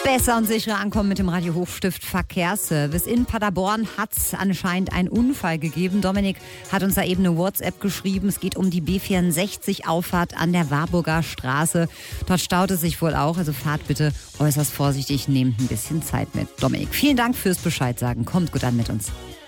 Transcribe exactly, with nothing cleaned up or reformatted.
Besser und sicherer ankommen mit dem Radio Hochstift Verkehrsservice. In Paderborn hat es anscheinend einen Unfall gegeben. Dominik hat uns da eben eine WhatsApp geschrieben. Es geht um die B vierundsechzig Auffahrt an der Warburger Straße. Dort staut es sich wohl auch. Also fahrt bitte äußerst vorsichtig, nehmt ein bisschen Zeit mit. Dominik, vielen Dank fürs Bescheid sagen. Kommt gut an mit uns.